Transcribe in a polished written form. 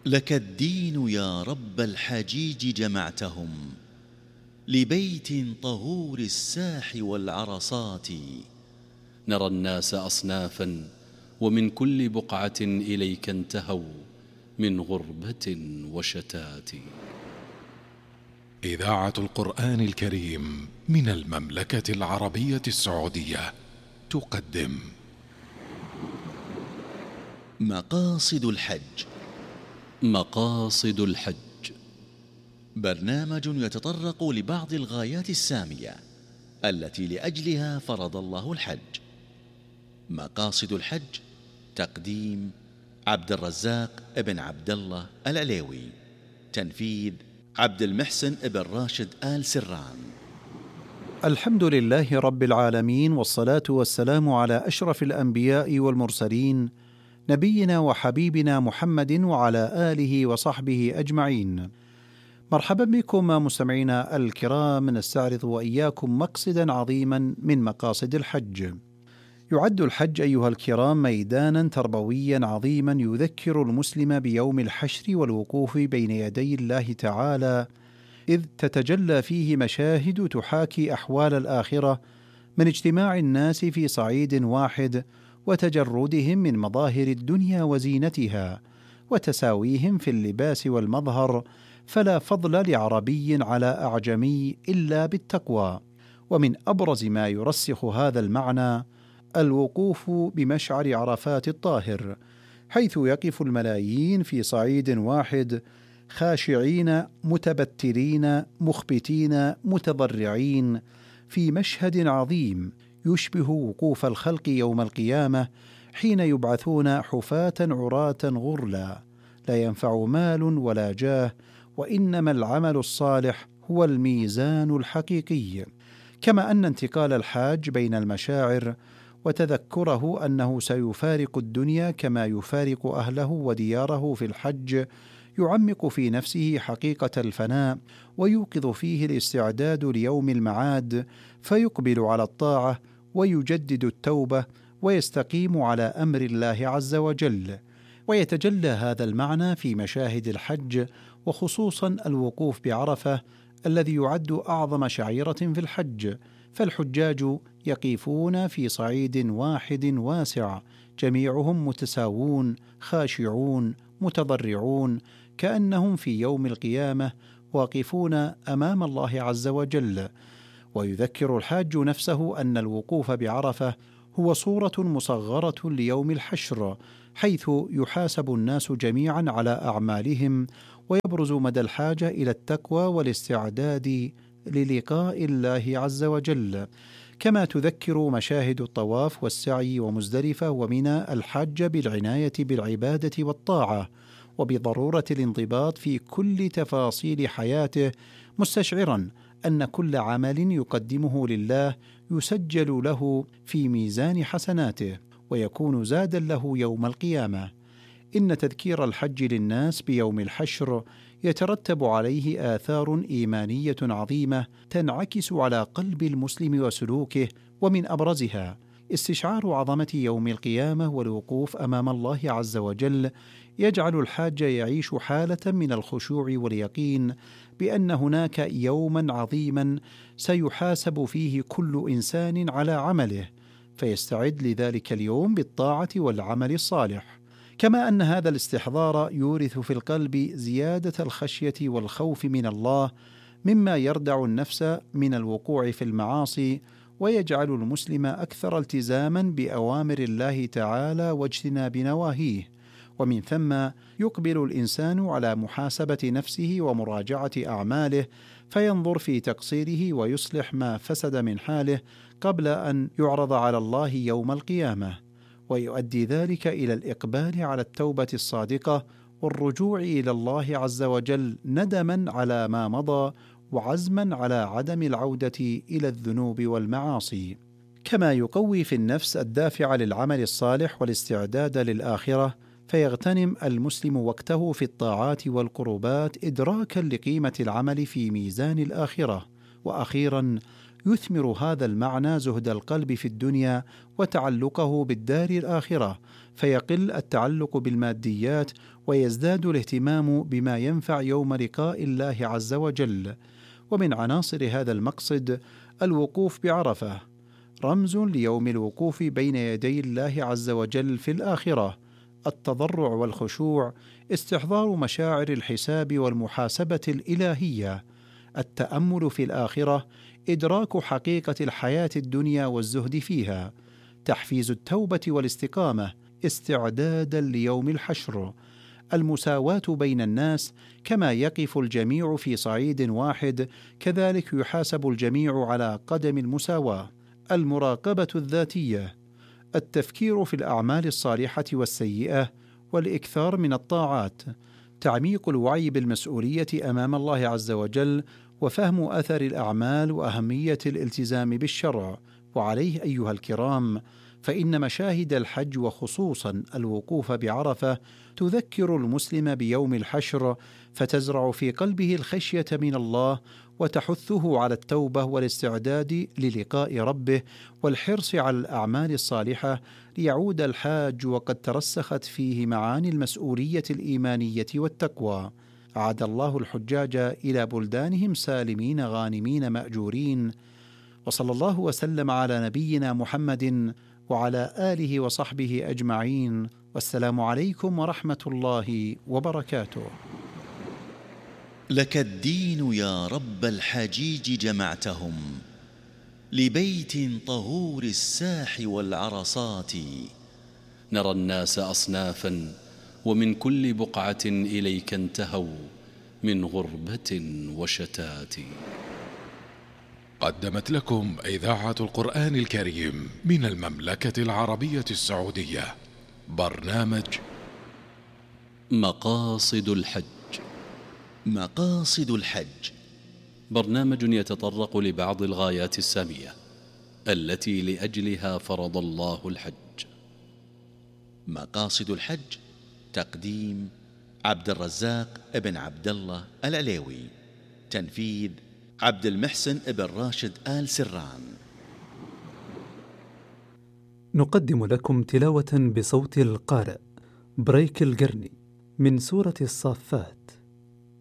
لك الدين يا رب الحجيج جمعتهم، لبيت طهور الساح والعرصات. نرى الناس أصنافا، ومن كل بقعة إليك انتهوا، من غربة وشتات. إذاعة القرآن الكريم من المملكة العربية السعودية تقدم مقاصد الحج. مقاصد الحج برنامج يتطرق لبعض الغايات السامية التي لأجلها فرض الله الحج. مقاصد الحج، تقديم عبد الرزاق ابن عبد الله العليوي، تنفيذ عبد المحسن ابن راشد آل سران. الحمد لله رب العالمين، والصلاة والسلام على أشرف الأنبياء والمرسلين، نبينا وحبيبنا محمد وعلى آله وصحبه أجمعين. مرحبا بكم مستمعينا الكرام، نستعرض وإياكم مقصدا عظيما من مقاصد الحج. يعد الحج أيها الكرام ميدانا تربويا عظيما يذكر المسلم بيوم الحشر والوقوف بين يدي الله تعالى، إذ تتجلى فيه مشاهد تحاكي أحوال الآخرة من اجتماع الناس في صعيد واحد، وتجردهم من مظاهر الدنيا وزينتها، وتساويهم في اللباس والمظهر، فلا فضل لعربي على أعجمي إلا بالتقوى. ومن أبرز ما يرسخ هذا المعنى الوقوف بمشعر عرفات الطاهر، حيث يقف الملايين في صعيد واحد خاشعين متبتلين مخبتين متضرعين، في مشهد عظيم يشبه وقوف الخلق يوم القيامة، حين يبعثون حفاة عراة غرلا، لا ينفع مال ولا جاه، وإنما العمل الصالح هو الميزان الحقيقي. كما أن انتقال الحاج بين المشاعر وتذكره أنه سيفارق الدنيا كما يفارق أهله ودياره في الحج يعمق في نفسه حقيقة الفناء، ويوقظ فيه الاستعداد ليوم المعاد، فيقبل على الطاعة ويجدد التوبة ويستقيم على أمر الله عز وجل. ويتجلى هذا المعنى في مشاهد الحج، وخصوصا الوقوف بعرفة الذي يعد أعظم شعيرة في الحج، فالحجاج يقفون في صعيد واحد واسع، جميعهم متساوون خاشعون متضرعون، كأنهم في يوم القيامة واقفون أمام الله عز وجل. ويذكر الحاج نفسه أن الوقوف بعرفة هو صورة مصغرة ليوم الحشر، حيث يحاسب الناس جميعا على أعمالهم، ويبرز مدى الحاجة إلى التقوى والاستعداد للقاء الله عز وجل. كما تذكر مشاهد الطواف والسعي ومزدلفة ومنى الحاج بالعناية بالعبادة والطاعة، وبضرورة الانضباط في كل تفاصيل حياته، مستشعرا أن كل عمل يقدمه لله يسجل له في ميزان حسناته، ويكون زادا له يوم القيامة. إن تذكير الحج للناس بيوم الحشر يترتب عليه آثار إيمانية عظيمة تنعكس على قلب المسلم وسلوكه، ومن أبرزها استشعار عظمة يوم القيامة والوقوف أمام الله عز وجل، يجعل الحاج يعيش حالة من الخشوع واليقين بأن هناك يوما عظيما سيحاسب فيه كل إنسان على عمله، فيستعد لذلك اليوم بالطاعة والعمل الصالح. كما أن هذا الاستحضار يورث في القلب زيادة الخشية والخوف من الله، مما يردع النفس من الوقوع في المعاصي، ويجعل المسلم أكثر التزاما بأوامر الله تعالى واجتناب نواهيه. ومن ثم يقبل الإنسان على محاسبة نفسه ومراجعة أعماله، فينظر في تقصيره ويصلح ما فسد من حاله قبل أن يعرض على الله يوم القيامة، ويؤدي ذلك إلى الإقبال على التوبة الصادقة والرجوع إلى الله عز وجل، ندما على ما مضى وعزما على عدم العودة إلى الذنوب والمعاصي. كما يقوي في النفس الدافع للعمل الصالح والاستعداد للآخرة، فيغتنم المسلم وقته في الطاعات والقربات إدراكا لقيمة العمل في ميزان الآخرة. وأخيرا يثمر هذا المعنى زهد القلب في الدنيا وتعلقه بالدار الآخرة، فيقل التعلق بالماديات ويزداد الاهتمام بما ينفع يوم لقاء الله عز وجل. ومن عناصر هذا المقصد الوقوف بعرفة، رمز ليوم الوقوف بين يدي الله عز وجل في الآخرة، التضرع والخشوع، استحضار مشاعر الحساب والمحاسبة الإلهية، التأمل في الآخرة، إدراك حقيقة الحياة الدنيا والزهد فيها، تحفيز التوبة والاستقامة استعدادا ليوم الحشر، المساواة بين الناس، كما يقف الجميع في صعيد واحد كذلك يحاسب الجميع على قدم المساواة، المراقبة الذاتية، التفكير في الأعمال الصالحة والسيئة والإكثار من الطاعات، تعميق الوعي بالمسؤولية أمام الله عز وجل وفهم أثر الأعمال وأهمية الالتزام بالشرع. وعليه أيها الكرام، فإن مشاهد الحج وخصوصا الوقوف بعرفة تذكر المسلم بيوم الحشر، فتزرع في قلبه الخشية من الله وتحثه على التوبة والاستعداد للقاء ربه والحرص على الأعمال الصالحة، ليعود الحاج وقد ترسخت فيه معاني المسؤولية الإيمانية والتقوى. عاد الله الحجاج إلى بلدانهم سالمين غانمين مأجورين، وصلى الله وسلم على نبينا محمد وعلى آله وصحبه أجمعين، والسلام عليكم ورحمة الله وبركاته. لك الدين يا رب الحجيج جمعتهم، لبيت طهور الساح والعرصات. نرى الناس أصنافا ومن كل بقعة إليك انتهوا، من غربة وشتات. قدمت لكم إذاعة القرآن الكريم من المملكة العربية السعودية برنامج مقاصد الحج. مقاصد الحج برنامج يتطرق لبعض الغايات السامية التي لأجلها فرض الله الحج. مقاصد الحج تقديم عبد الرزاق ابن عبد الله العليوي، تنفيذ عبد المحسن ابن راشد آل سران. نقدم لكم تلاوة بصوت القارئ بريك القرني من سورة الصافات.